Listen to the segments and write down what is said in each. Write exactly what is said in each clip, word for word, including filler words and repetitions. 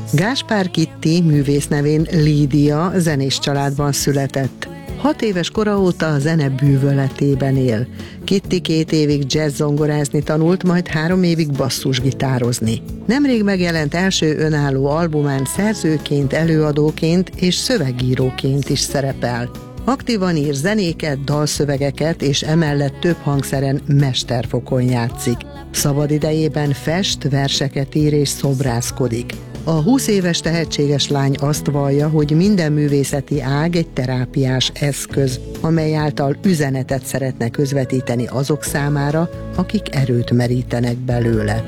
Gáspár Kitti művész nevén Lídia zenés családban született. Hat éves kora óta a zene bűvöletében él. Kitti két évig jazz-zongorázni tanult, majd három évig basszusgitározni. Nemrég megjelent első önálló albumán szerzőként, előadóként és szövegíróként is szerepel. Aktívan ír zenéket, dalszövegeket, és emellett több hangszeren mesterfokon játszik. Szabadidejében fest, verseket ír és szobrászkodik. A húsz éves tehetséges lány azt vallja, hogy minden művészeti ág egy terápiás eszköz, amely által üzenetet szeretne közvetíteni azok számára, akik erőt merítenek belőle.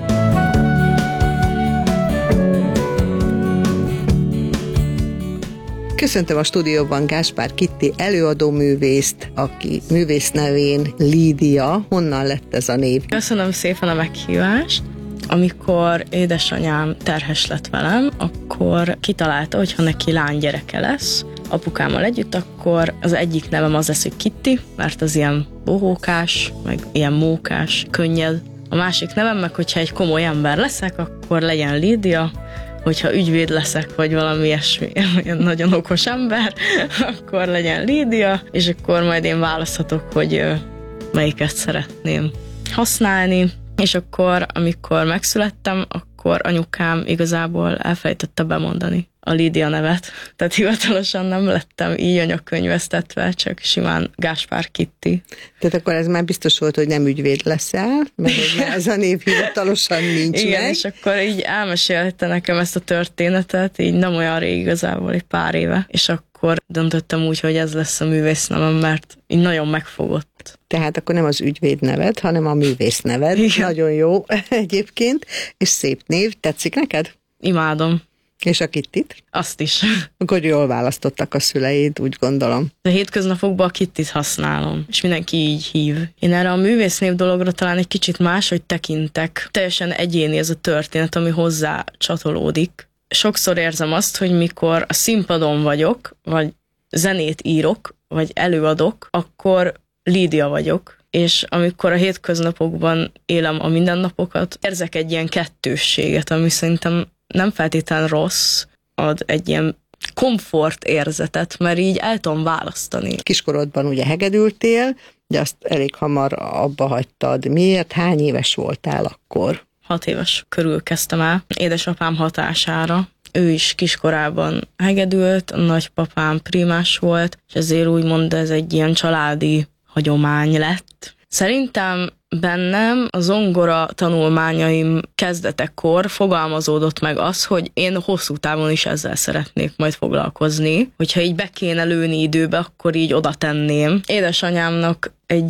Köszöntöm a stúdióban Gáspár Kitti előadó művészt, aki művész nevén Lídia. Honnan lett ez a név? Köszönöm szépen a meghívást. Amikor édesanyám terhes lett velem, akkor kitalálta, hogy ha neki lánygyereke lesz, apukámmal együtt, akkor az egyik nevem az lesz, hogy Kitti, mert az ilyen bohókás, meg ilyen mókás, könnyed. A másik nevem meg, hogyha egy komoly ember leszek, akkor legyen Lídia, hogyha ügyvéd leszek, vagy valami ilyesmi, nagyon okos ember, akkor legyen Lídia, és akkor majd én választhatok, hogy melyiket szeretném használni. És akkor, amikor megszülettem, akkor anyukám igazából elfelejtette bemondani a Lídia nevet. Tehát hivatalosan nem lettem így anyakönyvesztetve, csak simán Gáspár Kitti. Tehát akkor ez már biztos volt, hogy nem ügyvéd leszel, mert ez a név hivatalosan nincs. Igen, meg. És akkor így elmesélte nekem ezt a történetet, így nem olyan rég igazából, egy pár éve. És akkor döntöttem úgy, hogy ez lesz a művésznevem, mert így nagyon megfogott. Tehát akkor nem az ügyvéd neved, hanem a művész neved. Igen. Nagyon jó egyébként, és szép név. Tetszik neked? Imádom. És a Kittit? Azt is. Akkor jól választottak a szüleid, úgy gondolom. A hétköznapokban a Kittit használom, és mindenki így hív. Én erre a művésznév dologra talán egy kicsit máshogy tekintek. Teljesen egyéni ez a történet, ami hozzá csatolódik. Sokszor érzem azt, hogy mikor a színpadon vagyok, vagy zenét írok, vagy előadok, akkor Lídia vagyok, és amikor a hétköznapokban élem a mindennapokat, érzek egy ilyen kettősséget, ami szerintem nem feltétlenül rossz, ad egy ilyen komfort érzetet, mert így el tudom választani. Kiskorodban ugye hegedültél, de azt elég hamar abba hagytad. Miért? Hány éves voltál akkor? Hat éves körül kezdtem el, édesapám hatására. Ő is kiskorában hegedült, a nagypapám primás volt, és ezért úgymond ez egy ilyen családi hagyomány lett. Szerintem bennem a zongora tanulmányaim kezdetekor fogalmazódott meg az, hogy én hosszú távon is ezzel szeretnék majd foglalkozni. Hogyha így be kéne lőni időbe, akkor így oda tenném. Édesanyámnak egy